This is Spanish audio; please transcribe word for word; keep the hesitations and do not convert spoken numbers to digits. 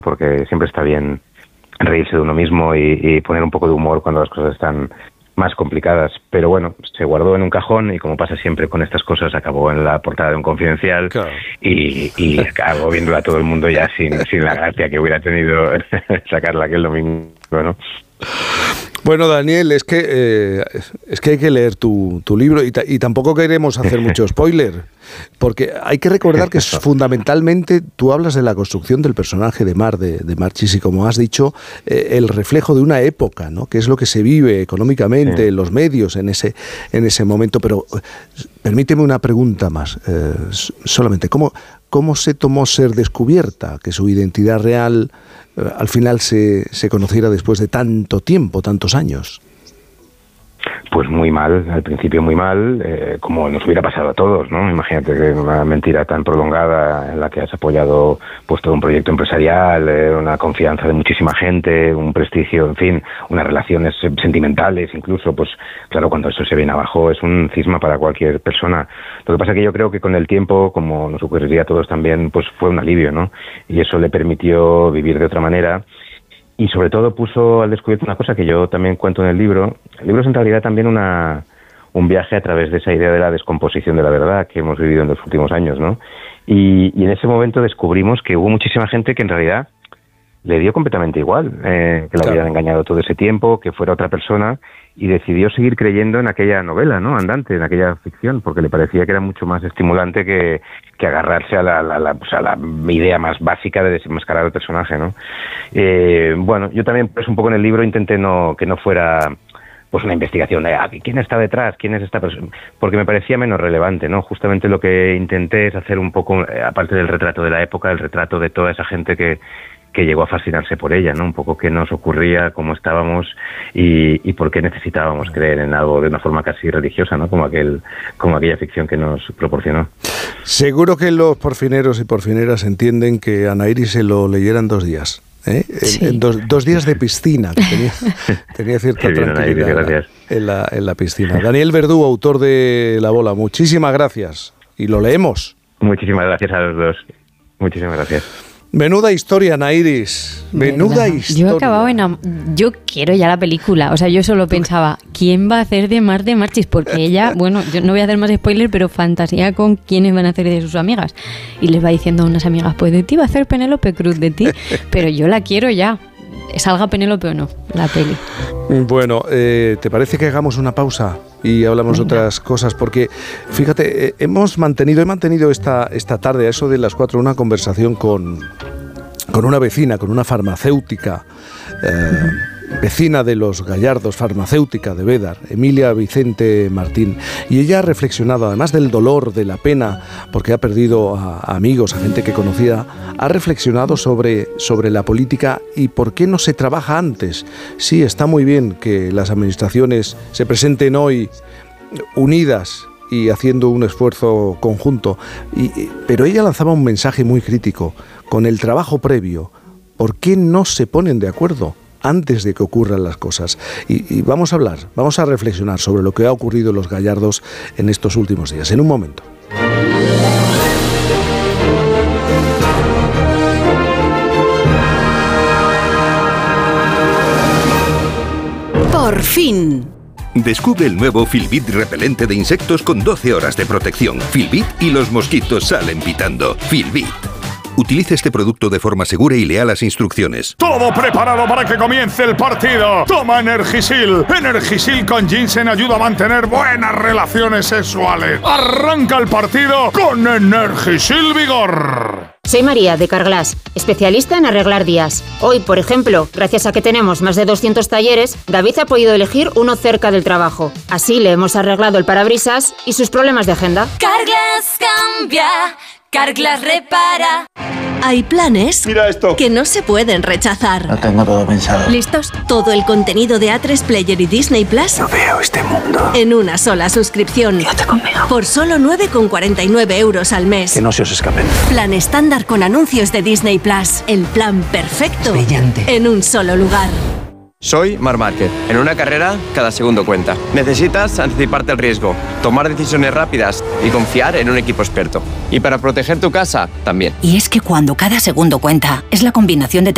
porque siempre está bien reírse de uno mismo y, y poner un poco de humor cuando las cosas están más complicadas, pero bueno, se guardó en un cajón y como pasa siempre con estas cosas, acabó en la portada de un Confidencial, claro. y, y acabó viéndola a todo el mundo ya sin, sin la gracia que hubiera tenido sacarla aquel domingo, ¿no? Bueno, Daniel, es que eh, es que hay que leer tu, tu libro y, ta, y tampoco queremos hacer mucho spoiler, porque hay que recordar que es, fundamentalmente tú hablas de la construcción del personaje de Mar, de, de Marchis, y como has dicho, eh, el reflejo de una época, ¿no? Que es lo que se vive económicamente, sí. los medios en ese, en ese momento. Pero permíteme una pregunta más, eh, solamente, ¿cómo, ¿cómo se tomó ser descubierta? Que su identidad real al final se, se conociera después de tanto tiempo, tantos años. Pues muy mal, al principio muy mal, eh, como nos hubiera pasado a todos, ¿no? Imagínate que una mentira tan prolongada en la que has apoyado pues todo un proyecto empresarial, eh, una confianza de muchísima gente, un prestigio, en fin, unas relaciones sentimentales incluso, pues claro, cuando eso se viene abajo es un cisma para cualquier persona. Lo que pasa es que yo creo que con el tiempo, como nos ocurriría a todos también, pues fue un alivio, ¿no? Y eso le permitió vivir de otra manera. Y sobre todo puso al descubierto una cosa que yo también cuento en el libro. El libro es en realidad también una, un viaje a través de esa idea de la descomposición de la verdad que hemos vivido en los últimos años, ¿no? Y, y en ese momento descubrimos que hubo muchísima gente que en realidad le dio completamente igual, eh, que la claro. habían engañado todo ese tiempo, que fuera otra persona, y decidió seguir creyendo en aquella novela, ¿no? Andante, en aquella ficción, porque le parecía que era mucho más estimulante que, que agarrarse a la, la, la, pues a la idea más básica de desenmascarar al personaje, ¿no? Eh, bueno, yo también, pues un poco en el libro intenté no que no fuera pues una investigación de ah, quién está detrás, quién es esta persona, porque me parecía menos relevante, ¿no? Justamente lo que intenté es hacer un poco, eh, aparte del retrato de la época, el retrato de toda esa gente que que llegó a fascinarse por ella, ¿no? Un poco qué nos ocurría, cómo estábamos y, y por qué necesitábamos creer en algo de una forma casi religiosa, ¿no? Como aquel, como aquella ficción que nos proporcionó. Seguro que los porfineros y porfineras entienden que a Nahiri se lo leyeran dos días. ¿Eh? Sí. En, en dos, dos días de piscina, que tenía, tenía cierta bien, tranquilidad Nahiri, en, la, en la piscina. Daniel Verdú, autor de La Bola, muchísimas gracias. Y lo leemos. Muchísimas gracias a los dos. Muchísimas gracias. Menuda historia, Nairis. Menuda historia. Yo he acabado en... Yo quiero ya la película. O sea, yo solo pensaba, ¿quién va a hacer de Mar de Marchis? Porque ella, bueno, yo no voy a hacer más spoiler, pero fantasía con quiénes van a hacer de sus amigas. Y les va diciendo a unas amigas, pues de ti va a hacer Penélope Cruz, de ti. Pero yo la quiero ya. Salga Penélope o no, la peli. Bueno, eh, ¿te parece que hagamos una pausa y hablamos de otras cosas? Porque, fíjate, eh, hemos mantenido, he mantenido esta, esta tarde, a eso de las cuatro, una conversación con, con una vecina, con una farmacéutica, eh, vecina de los Gallardos, farmacéutica de Bédar, Emilia Vicente Martín. Y ella ha reflexionado, además del dolor, de la pena, porque ha perdido a, a amigos, a gente que conocía, ha reflexionado sobre, sobre la política y por qué no se trabaja antes. Sí, está muy bien que las administraciones se presenten hoy unidas y haciendo un esfuerzo conjunto, y, pero ella lanzaba un mensaje muy crítico. Con el trabajo previo, ¿por qué no se ponen de acuerdo antes de que ocurran las cosas? Y, y vamos a hablar, vamos a reflexionar sobre lo que ha ocurrido en los Gallardos en estos últimos días. En un momento. Por fin. Descubre el nuevo Filbit repelente de insectos con doce horas de protección. Filbit y los mosquitos salen pitando. Filbit. Utilice este producto de forma segura y lea las instrucciones. Todo preparado para que comience el partido. Toma Energisil. Energisil con ginseng ayuda a mantener buenas relaciones sexuales. Arranca el partido con Energisil Vigor. Soy María, de Carglass, especialista en arreglar días. Hoy, por ejemplo, gracias a que tenemos más de doscientos talleres, David ha podido elegir uno cerca del trabajo. Así le hemos arreglado el parabrisas y sus problemas de agenda. Carglass cambia, Carglass repara. Hay planes Mira esto. que no se pueden rechazar. Lo tengo todo pensado. ¿Listos? Todo el contenido de A tres Player y Disney Plus. No veo este mundo. En una sola suscripción. Quédate conmigo. Por solo nueve con cuarenta y nueve euros al mes. Que no se os escapen. Plan estándar con anuncios de Disney Plus. El plan perfecto. Brillante. En un solo lugar. Soy Marc Márquez. En una carrera, cada segundo cuenta. Necesitas anticiparte al riesgo, tomar decisiones rápidas y confiar en un equipo experto. Y para proteger tu casa, también. Y es que cuando cada segundo cuenta, es la combinación de